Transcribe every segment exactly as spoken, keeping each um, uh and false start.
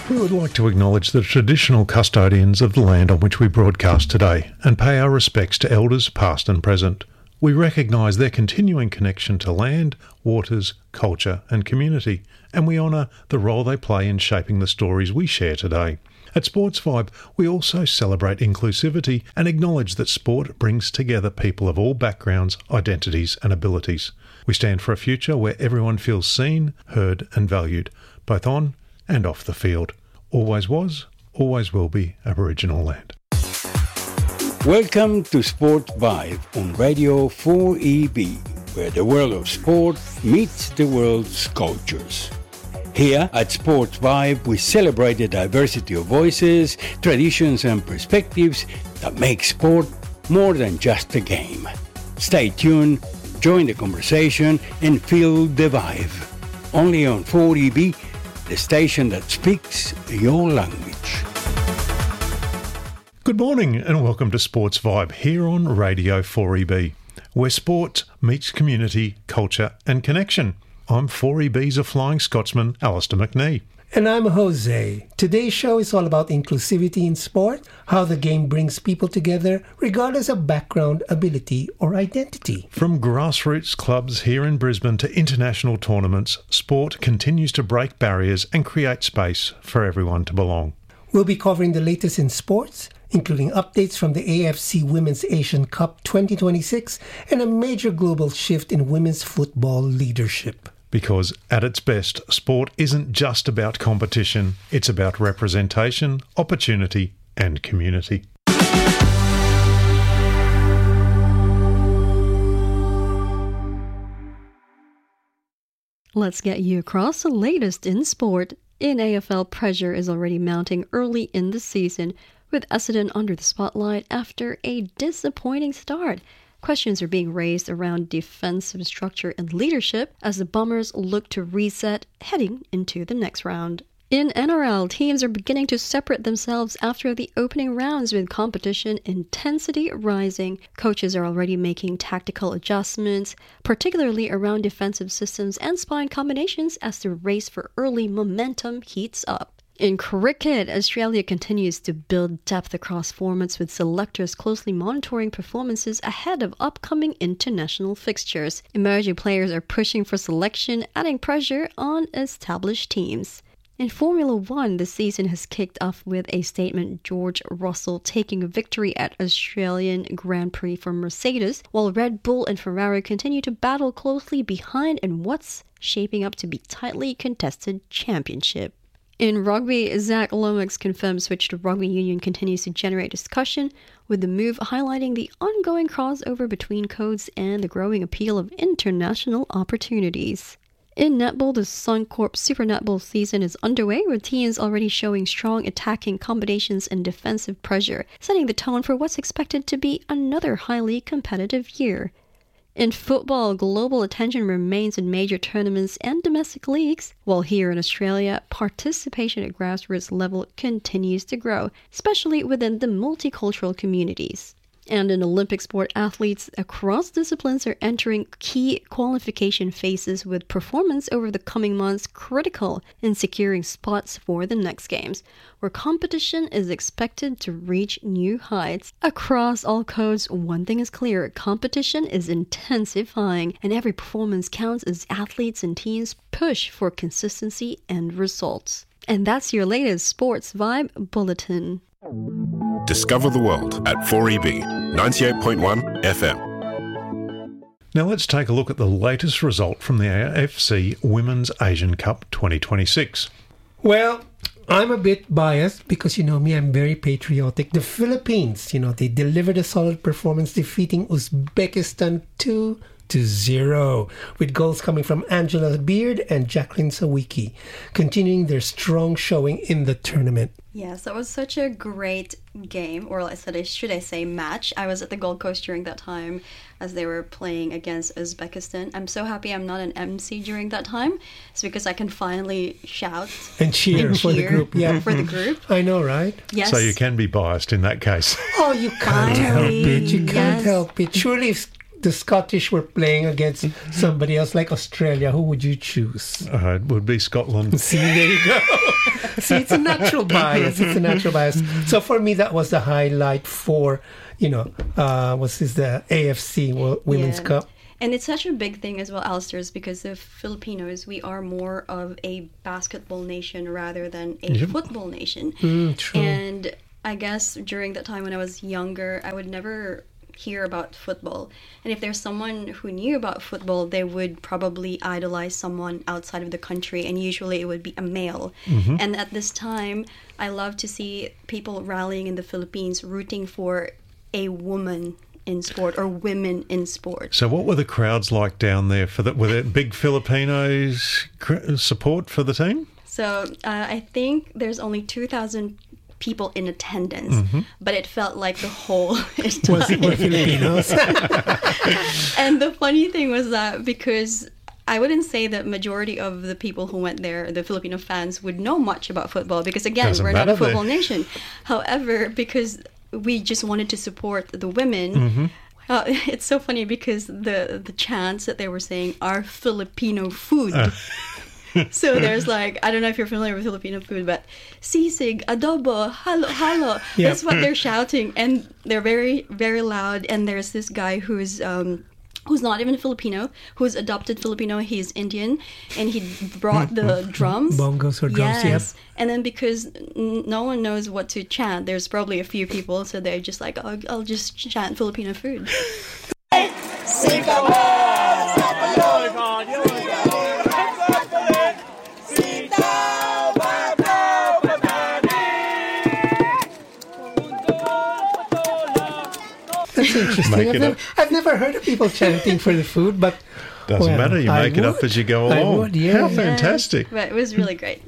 We would like to acknowledge the traditional custodians of the land on which we broadcast today and pay our respects to elders past and present. We recognise their continuing connection to land, waters, culture and community, and we honour the role they play in shaping the stories we share today. At Sports Vibe, we also celebrate inclusivity and acknowledge that sport brings together people of all backgrounds, identities and abilities. We stand for a future where everyone feels seen, heard and valued, both on and off the field. Always was, always will be Aboriginal land. Welcome to Sports Vibe on Radio four E B, where the world of sport meets the world's cultures. Here at Sports Vibe, we celebrate the diversity of voices, traditions and perspectives that make sport more than just a game. Stay tuned, join the conversation and feel the vibe. Only on four E B, the station that speaks your language. Good morning and welcome to Sports Vibe here on Radio four E B, where sport meets community, culture and connection. I'm four E B's A Flying Scotsman, Alistair McNee. And I'm Jose. Today's show is all about inclusivity in sport, how the game brings people together regardless of background, ability or identity. From grassroots clubs here in Brisbane to international tournaments, sport continues to break barriers and create space for everyone to belong. We'll be covering the latest in sports, including updates from the A F C Women's Asian Cup twenty twenty-six and a major global shift in women's football leadership. Because at its best, sport isn't just about competition, it's about representation, opportunity and community. Let's get you across the latest in sport. In A F L, pressure is already mounting early in the season, with Essendon under the spotlight after a disappointing start. Questions are being raised around defensive structure and leadership as the Bombers look to reset heading into the next round. In N R L, teams are beginning to separate themselves after the opening rounds, with competition intensity rising. Coaches are already making tactical adjustments, particularly around defensive systems and spine combinations as the race for early momentum heats up. In cricket, Australia continues to build depth across formats, with selectors closely monitoring performances ahead of upcoming international fixtures. Emerging players are pushing for selection, adding pressure on established teams. In Formula One, the season has kicked off with a statement George Russell taking a victory at Australian Grand Prix for Mercedes, while Red Bull and Ferrari continue to battle closely behind in what's shaping up to be tightly contested championship. In rugby, Zach Lomax's confirmed switch to rugby union continues to generate discussion, with the move highlighting the ongoing crossover between codes and the growing appeal of international opportunities. In netball, the Suncorp Super Netball season is underway, with teams already showing strong attacking combinations and defensive pressure, setting the tone for what's expected to be another highly competitive year. In football, global attention remains in major tournaments and domestic leagues, while here in Australia, participation at grassroots level continues to grow, especially within the multicultural communities. And in Olympic sport, athletes across disciplines are entering key qualification phases, with performance over the coming months critical in securing spots for the next games, where competition is expected to reach new heights. Across all codes, one thing is clear: competition is intensifying, and every performance counts as athletes and teams push for consistency and results. And that's your latest Sports Vibe Bulletin. Discover the world at four E B, ninety-eight point one F M. Now let's take a look at the latest result from the A F C Women's Asian Cup twenty twenty-six. Well, I'm a bit biased because, you know me, I'm very patriotic. The Philippines, you know, they delivered a solid performance, defeating Uzbekistan two to zero, with goals coming from Angela Beard and Jacqueline Sawicki, continuing their strong showing in the tournament. Yes, that was such a great game, or I said, should I say match. I was at the Gold Coast during that time as they were playing against Uzbekistan. I'm so happy I'm not an M C during that time. It's because I can finally shout and cheer, and cheer for the group. Yeah, for the group. I know, right? Yes. So you can be biased in that case. Oh, you can't help it. You can't yes. help it. Surely, if the Scottish were playing against somebody else like Australia, who would you choose? Uh, it would be Scotland. See, there you go. See, it's a natural bias. It's a natural bias. So for me, that was the highlight for, you know, uh, what's this, the A F C World Women's Yeah. Cup. And it's such a big thing as well, Alistair, is because the Filipinos, we are more of a basketball nation rather than a Yep. football nation. Mm, true. And I guess during that time when I was younger, I would never hear about football. And if there's someone who knew about football, they would probably idolize someone outside of the country, and usually it would be a male. And at this time, I love to see people rallying in the Philippines, rooting for a woman in sport or women in sport. So what were the crowds like down there? For the, were there big Filipinos cr- support for the team? So uh, I think there's only two thousand people in attendance, but it felt like the whole Was it were entire. Filipinos? And the funny thing was that because I wouldn't say that majority of the people who went there, the Filipino fans, would know much about football because again, Doesn't we're not a matter, they- football nation. However, because we just wanted to support the women. Uh, it's so funny because the the chants that they were saying are Filipino food. So there's like, I don't know if you're familiar with Filipino food, but sisig, adobo, halo, halo. Yeah. That's what they're shouting. And they're very, very loud. And there's this guy who's um, who's not even Filipino, who's adopted Filipino. He's Indian. And he brought the drums. Bongos or drums, Yes. yep. And then because n- no one knows what to chant, there's probably a few people. So they're just like, oh, I'll just chant Filipino food. That's interesting. Make I've it never, up. I've never heard of people chanting for the food, but Doesn't well, matter. You I make it up would. as you go I along. would, yeah. How fantastic. But it was really great.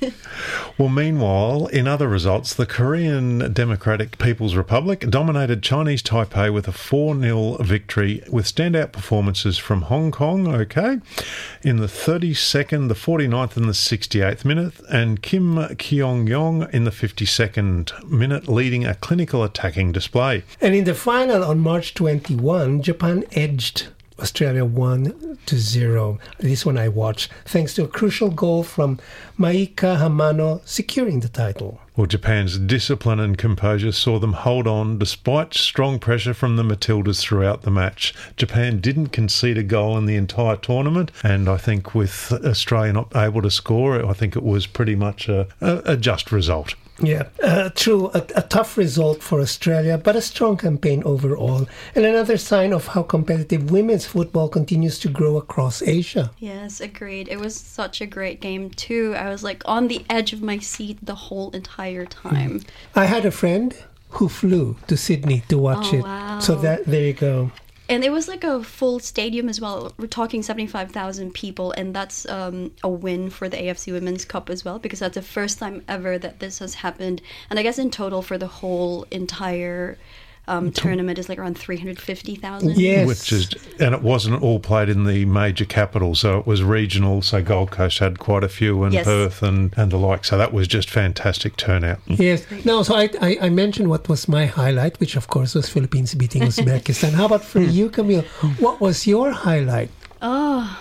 Well, meanwhile, in other results, the Korean Democratic People's Republic dominated Chinese Taipei with a four nil victory with standout performances from Hong Kong, okay, in the thirty-second, the forty-ninth and the sixty-eighth minute, and Kim Kyong-yong in the fifty-second minute, leading a clinical attacking display. And in the final on March twenty-first, Japan edged Australia one to zero. This one I watched, thanks to a crucial goal from Maika Hamano, securing the title. Well, Japan's discipline and composure saw them hold on despite strong pressure from the Matildas throughout the match. Japan didn't concede a goal in the entire tournament, and I think with Australia not able to score, I think it was pretty much a, a, a just result. Yeah, uh, true. A, a tough result for Australia, but a strong campaign overall. And another sign of how competitive women's football continues to grow across Asia. Yes, agreed. It was such a great game too. I was like on the edge of my seat the whole entire time. I had a friend who flew to Sydney to watch Oh, it. wow. So that there you go. And it was like a full stadium as well. We're talking seventy-five thousand people, and that's um, a win for the A F C Women's Cup as well, because that's the first time ever that this has happened. And I guess in total for the whole entire um, tournament is like around three hundred fifty thousand. Yes. Which is, and it wasn't all played in the major capital, so it was regional. So Gold Coast had quite a few, and Yes. Perth and, and the like. So that was just fantastic turnout. Yes. No, so I, I, I mentioned what was my highlight, which of course was Philippines beating Uzbekistan. How about for you, Camille? What was your highlight? Oh,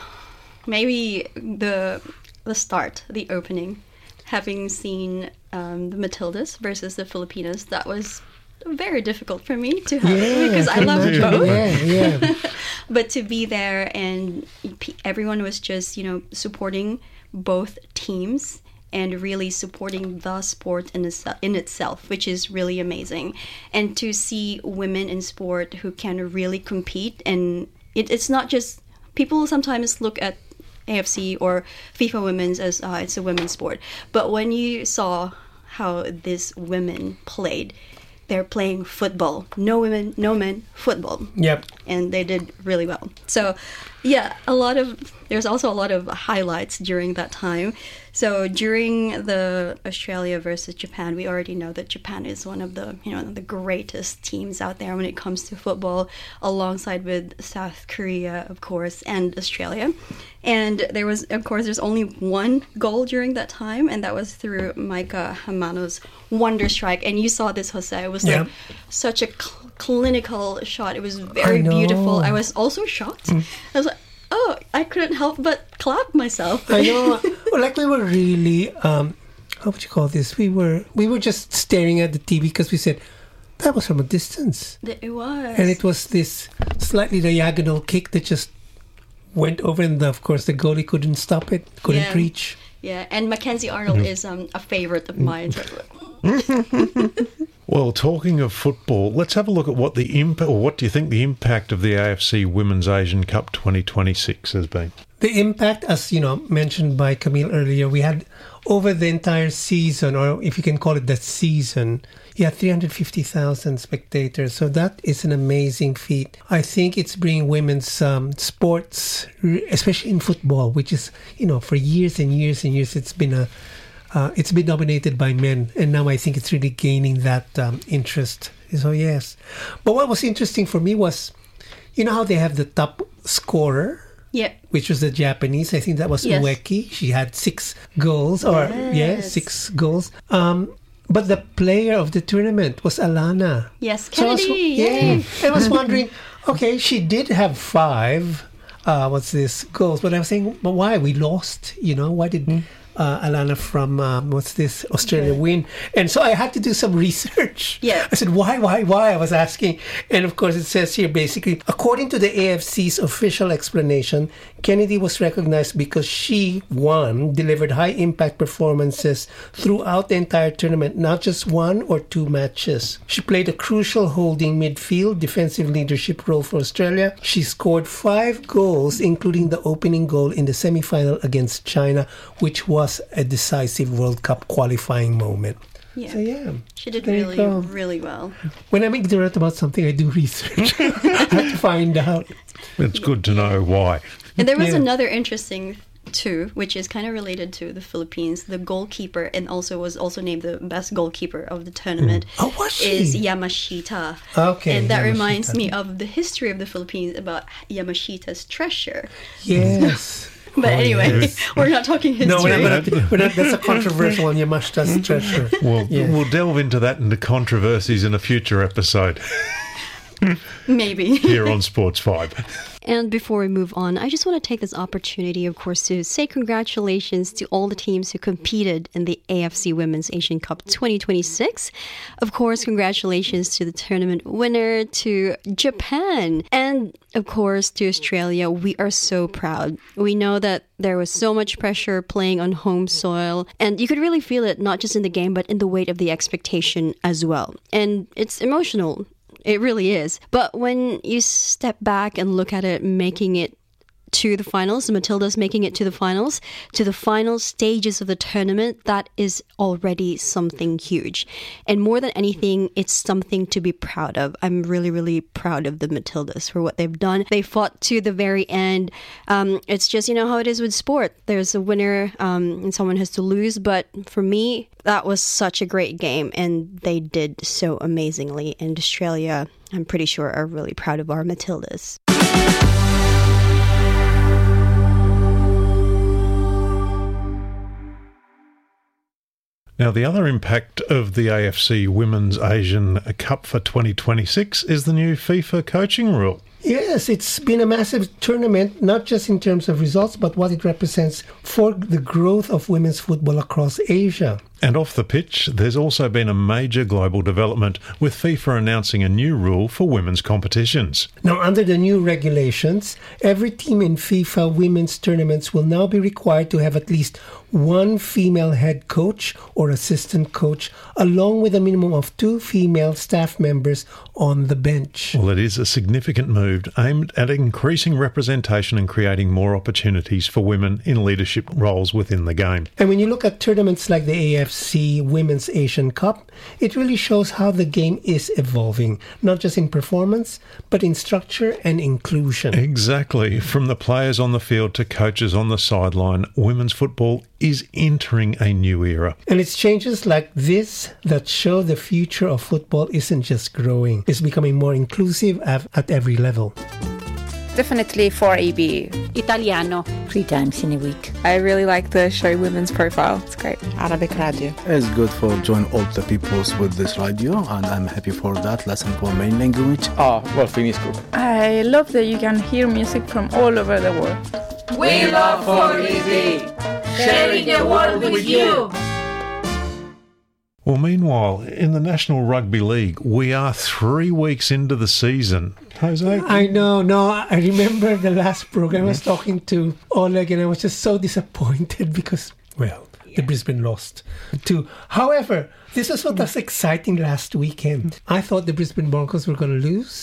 maybe the the start, the opening, having seen um, the Matildas versus the Filipinas. That was very difficult for me to have because I can love imagine. both. Yeah, yeah. But to be there and pe- everyone was just, you know, supporting both teams and really supporting the sport in, its- in itself, which is really amazing. And to see women in sport who can really compete, and it, it's not just, people sometimes look at A F C or FIFA Women's as uh, it's a women's sport. But when you saw how these women played, they're playing football. No women, no men, football. Yep. And they did really well. So, yeah, a lot of, there's also a lot of highlights during that time. So during the Australia versus Japan, we already know that Japan is one of the, you know, the greatest teams out there when it comes to football, alongside with South Korea, of course, and Australia. And there was, of course, there's only one goal during that time, and that was through Maika Hamano's wonder strike. And you saw this, Jose. It was like Yeah. such a cl- clinical shot. It was very know. beautiful. I was also shocked. I was like, oh, I couldn't help but clap myself. I know. Well, like we were really um, how would you call this? We were we were just staring at the T V because we said that was from a distance. It was. And it was this slightly diagonal kick that just went over, and of course the goalie couldn't stop it, couldn't Yeah. reach. Yeah, and Mackenzie Arnold is um, a favorite of mine. Well, talking of football, let's have a look at what the impact, or what do you think the impact of the A F C Women's Asian Cup twenty twenty-six has been? The impact, as you know, mentioned by Camille earlier, we had over the entire season, or if you can call it that season, you had three hundred fifty thousand spectators. So that is an amazing feat. I think it's bringing women's um, sports, especially in football, which is, you know, for years and years and years, it's been a Uh, it's been dominated by men, and now I think it's really gaining that um, interest. So, yes. But what was interesting for me was, you know how they have the top scorer? Yeah. Which was the Japanese. I think that was Yes. Ueki. She had six goals, or, Yes. yeah, six goals. Um, but the player of the tournament was Alana. Yes, So I was- Kennedy. yeah. Yay. I was wondering, okay, she did have five, uh, what's this, goals. But I was saying, but why? We lost, you know? Why did... Uh, Alana from, um, what's this, Australia Okay. win? And so I had to do some research. Yeah. I said, why, why, why? I was asking. And of course, it says here basically, according to the A F C's official explanation, Kennedy was recognized because she, one, delivered high impact performances throughout the entire tournament, not just one or two matches. She played a crucial holding midfield, defensive leadership role for Australia. She scored five goals, including the opening goal in the semi-final against China, which was a decisive World Cup qualifying moment. Yeah. So, yeah. She did There you really, go. really well. When I'm ignorant about something, I do research. I have to find out. It's good to know why. And there was Yeah. another interesting too, which is kind of related to the Philippines. The goalkeeper, and also was also named the best goalkeeper of the tournament, Oh, was she? is Yamashita. Okay, and that Yamashita. reminds me of the history of the Philippines about Yamashita's treasure. Yes. But Oh, anyway, yes. we're not talking history. No, we're not, gonna, we're not, that's a controversial one, Yamashita's treasure. Well, Yeah. we'll delve into that and the controversies in a future episode Maybe. here on Sports Vibe. And before we move on, I just want to take this opportunity, of course, to say congratulations to all the teams who competed in the A F C Women's Asian Cup twenty twenty-six. Of course, congratulations to the tournament winner, to Japan, and of course to Australia. We are so proud. We know that there was so much pressure playing on home soil, and you could really feel it not just in the game, but in the weight of the expectation as well. And it's emotional. It really is. But when you step back and look at it, making it to the finals, the Matildas making it to the finals, to the final stages of the tournament, that is already something huge. And more than anything, it's something to be proud of. I'm really, really proud of the Matildas for what they've done. They fought to the very end. Um, it's just, you know, how it is with sport. There's a winner um, and someone has to lose. But for me, that was such a great game, and they did so amazingly. And Australia, I'm pretty sure, are really proud of our Matildas. Now, the other impact of the A F C Women's Asian Cup for twenty twenty-six is the new FIFA coaching rule. Yes, it's been a massive tournament, not just in terms of results, but what it represents for the growth of women's football across Asia. And off the pitch, there's also been a major global development, with FIFA announcing a new rule for women's competitions. Now, under the new regulations, every team in FIFA women's tournaments will now be required to have at least one female head coach or assistant coach, along with a minimum of two female staff members on the bench. Well, it is a significant move aimed at increasing representation and creating more opportunities for women in leadership roles within the game. And when you look at tournaments like the A F C Women's Asian Cup, it really shows how the game is evolving, not just in performance, but in structure and inclusion. Exactly. From the players on the field to coaches on the sideline, women's football is entering a new era. And it's changes like this that show the future of football isn't just growing, it's becoming more inclusive at, at every level. Definitely four A B. Italiano. Three times in a week. I really like the Show Women's profile. It's great. Arabic radio. It's good for join all the peoples with this radio, and I'm happy for that lesson for main language. Ah, well, finisco. I love that you can hear music from all over the world. We love four E B. Sharing the world with you. Well, meanwhile, in the National Rugby League, we are three weeks into the season. Jose? I know, no, I remember the last program I was talking to Oleg and I was just so disappointed because, well, the Brisbane lost too. However, this is what was exciting last weekend. I thought the Brisbane Broncos were going to lose.